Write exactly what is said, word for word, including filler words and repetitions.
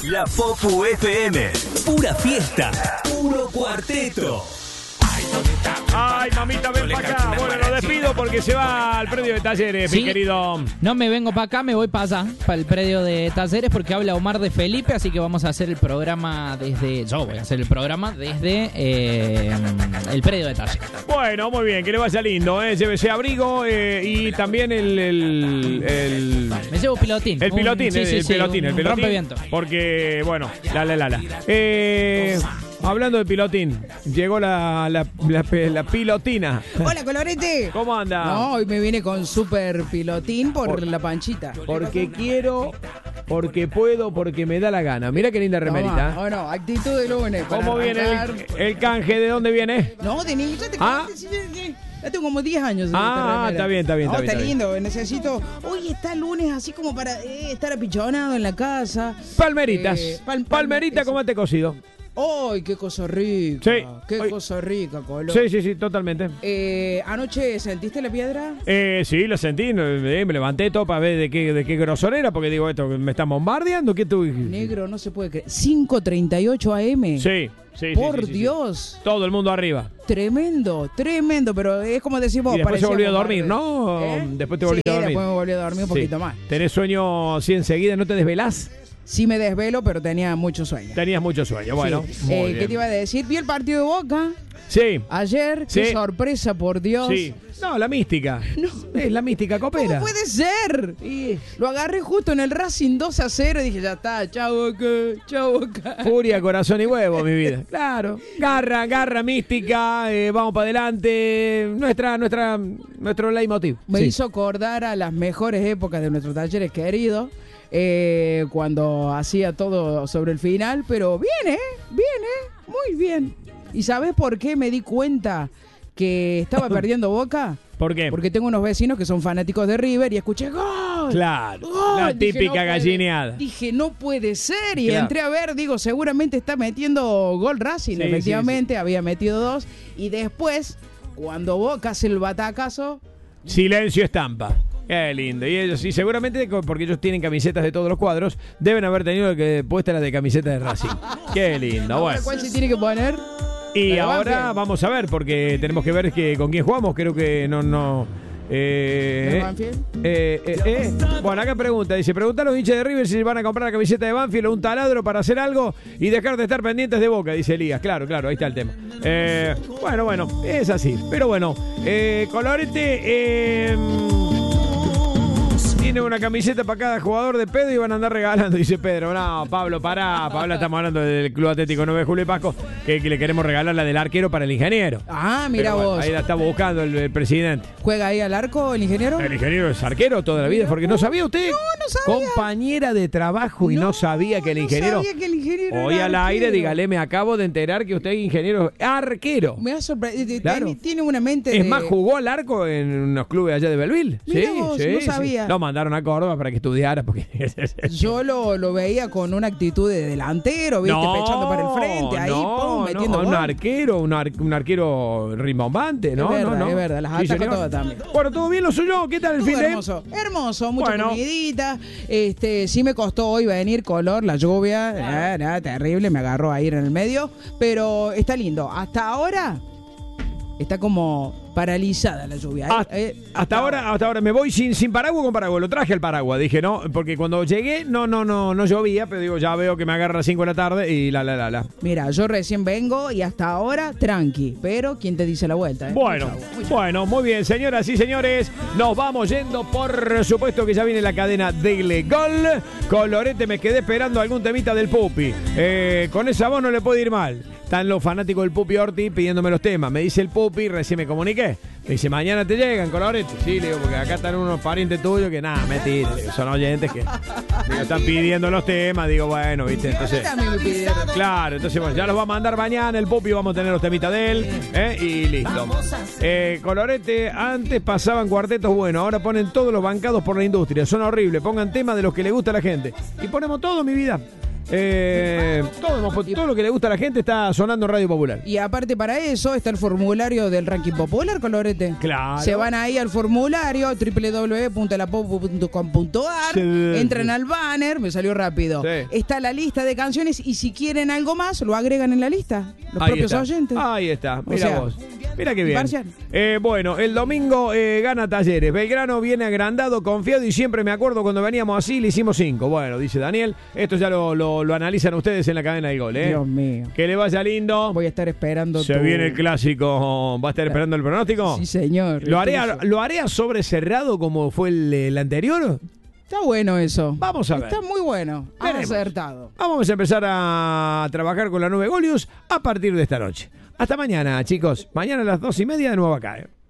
La Popu F M. Pura fiesta. Puro cuarteto. Ay, mamita, ven para acá. Bueno, lo despido porque se va al predio de Talleres, Sí. mi querido. No me vengo para acá, me voy para allá, para el predio de Talleres, porque habla Omar de Felipe, así que vamos a hacer el programa desde... Yo voy a hacer el programa desde eh, el predio de Talleres. Bueno, muy bien, que le vaya lindo, ¿eh? Llévese abrigo eh, y también el... el, el Me llevo pilotín. El pilotín, Un- sí, el, sí, el sí, pilotín, un el pilotín. rompeviento. Porque, bueno, la, la, la, la. Eh, hablando de pilotín, llegó la, la, la, la pilotina. Hola, Colorete. ¿Cómo anda? No, hoy me vine con super pilotín por, Por- la panchita. Porque quiero, porque puedo, porque me da la gana. Mira qué linda remerita. Toma, bueno, actitud de lunes. para ¿Cómo viene arrancar. el, el canje? ¿De dónde viene? No, de niño, ya te Ah. conté, sí, ya- ya- ya tengo como diez años. en Ah, esta remera. está bien, está bien, No, está bien, está está lindo. Necesito. Hoy está lunes así como para eh, estar apichonado en la casa. Palmeritas. Eh, pal- Palmerita, eso. ¿cómo te he cocido? ¡Ay, qué cosa rica! Sí. ¡Qué Ay. cosa rica, Color! Sí, sí, sí, totalmente. Eh, ¿Anoche sentiste la piedra? Eh, sí, lo sentí, no, eh, me levanté todo para ver de qué, de qué grosor era, porque digo, esto me está bombardeando, ¿qué tú? Negro, no se puede creer. cinco treinta y ocho A M. Sí, sí, sí. Por sí, sí, sí. Dios. Todo el mundo arriba. Tremendo, tremendo, pero es como decimos. Y después se volvió a parecía dormir, ¿no? ¿Eh? Después te volvió sí, a dormir. después me volví a dormir un Sí. poquito más. ¿Tenés sueño así enseguida? ¿No te desvelás? Sí me desvelo, pero tenía mucho sueño. Tenías mucho sueño, bueno. Sí. muy Eh, bien. ¿Qué te iba a decir? Vi el partido de Boca Sí, ayer. Sí. Qué sorpresa, por Dios. sí. No, la mística. Es la mística copera. ¿Cómo puede ser? Y Lo agarré justo en el Racing dos a cero y dije, ya está, chao Boca, chao Boca. furia, corazón y huevo, mi vida. Claro. Garra, garra, mística, eh, vamos para adelante. Nuestra, nuestra, nuestro leitmotiv. Me Sí. hizo acordar a las mejores épocas de nuestros talleres queridos, eh, cuando hacía todo sobre el final, pero bien, ¿eh? Bien, ¿eh? Muy bien. ¿Y sabes por qué me di cuenta que estaba perdiendo Boca? ¿Por qué? Porque tengo unos vecinos que son fanáticos de River y escuché ¡gol! Claro, ¡Gol! la Dije, típica no puede- gallineada. Dije, no puede ser. Y Claro. entré a ver, digo, seguramente está metiendo gol Racing. Sí, Efectivamente, había metido dos. Y después, cuando Boca hace el batacazo, Silencio estampa. Qué lindo. Y ellos, y seguramente, co- porque ellos tienen camisetas de todos los cuadros, deben haber tenido que puesta la de camiseta de Racing. Qué lindo. ahora, Bueno. ¿cuál se tiene que poner? Y la de ahora Banfield. vamos a ver, porque tenemos que ver que con quién jugamos. Creo que no, no. Eh, ¿De Banfield? eh, eh, eh. Bueno, acá pregunta, dice, preguntar a los hinchas de River si van a comprar la camiseta de Banfield o un taladro para hacer algo y dejar de estar pendientes de Boca, dice Elías. Claro, claro, ahí está el tema. Eh, bueno, bueno, es así. Pero bueno, eh, Colorete eh, tiene una camiseta para cada jugador de Pedro y van a andar regalando, dice Pedro. No, Pablo, pará. Pablo, estamos hablando del Club Atlético nueve de Julio y Pasco, que, que le queremos regalar la del arquero para el ingeniero. Ah, mira Pero bueno, vos. ahí la está buscando el, el presidente. ¿Juega ahí al arco el ingeniero? El ingeniero es arquero toda la vida, porque no sabía usted. No, no sabía. Compañera de trabajo y no, sabía que el ingeniero. No sabía que el ingeniero Hoy era al aire, arquero. dígale, me acabo de enterar que usted es ingeniero arquero. Me ha sorprendido. Claro. Tiene, tiene una mente Es de... más, jugó al arco en unos clubes allá de Belleville. Mira Sí, vos, sí, no sí. sabía. Lo mandaron a Córdoba para que estudiara. Porque... Yo lo, lo veía con una actitud de delantero, ¿viste? Pechando para el frente, ahí, no, pum, metiendo no, gol. un arquero, un, ar- un arquero rimbombante, ¿no? Es verdad, no, no. es verdad, las Sí, ataja señor. todas también. Bueno, ¿todo bien lo suyo? ¿Qué tal el Todo fin de? hermoso, hermoso, mucha Bueno. comidita. Este, sí me costó hoy venir, color, la lluvia, eh, nada, terrible, me agarró ahí en el medio, pero está lindo. Hasta ahora está como paralizada la lluvia. ¿eh? Hasta, Eh, hasta ahora, hasta ahora me voy sin, sin paraguas o con paraguas. Lo traje el paraguas, dije, no, porque cuando llegué no, no, no, no llovía, pero digo, ya veo que me agarra a las cinco de la tarde y la, la, la, la. Mira, yo recién vengo y hasta ahora tranqui, pero ¿quién te dice la vuelta? eh? Bueno, Mucha agua, mucha bueno, muy bien, señoras y señores, nos vamos yendo, por supuesto que ya viene la cadena de Gol. Colorete, me quedé esperando algún temita del Pupi. Eh, con esa voz no le puede ir mal. Están los fanáticos del Pupi Ortiz pidiéndome los temas. Me dice el Pupi, recién me comuniqué. Me dice, mañana te llegan, Colorete. Sí, le digo, porque acá están unos parientes tuyos que nada, mentira. Le digo, son oyentes que me están pidiendo los temas. Digo, bueno, viste, entonces... También me pidieron. Claro, entonces bueno, ya los va a mandar mañana el Pupi, vamos a tener los temitas de él, ¿eh? Y listo. Eh, Colorete, antes pasaban cuartetos buenos, ahora ponen todos los bancados por la industria, son horribles, pongan temas de los que le gusta a la gente. Y ponemos todo, mi vida. Eh, todo, todo lo que le gusta a la gente está sonando en Radio Popular. Y aparte para eso está el formulario del ranking popular, Colorete. Claro. Se van ahí al formulario doble u doble u doble u punto la popu punto com punto a r, Sí. entran al banner, me salió rápido. Sí. Está la lista de canciones y si quieren algo más, lo agregan en la lista. Los Ahí propios está. oyentes. Ahí está, O mira sea, vos. Mira qué bien. imparcial. Eh, bueno, el domingo eh, gana Talleres. Belgrano viene agrandado, confiado y siempre me acuerdo cuando veníamos así le hicimos cinco. Bueno, dice Daniel, esto ya lo, lo, lo analizan ustedes en la cadena del gol, ¿eh? Dios mío. Que le vaya lindo. Voy a estar esperando. Se tu- viene el clásico. ¿Va a estar esperando el pronóstico? Sí, señor. ¿Lo haré, Eso. ¿Lo haré a sobre cerrado como fue el, el anterior? Está bueno eso. Vamos a ver. Está muy bueno. Ha Veremos. acertado. Vamos a empezar a trabajar con la nube Golius a partir de esta noche. Hasta mañana, chicos. Mañana a las dos y media de nuevo acá. ¿eh?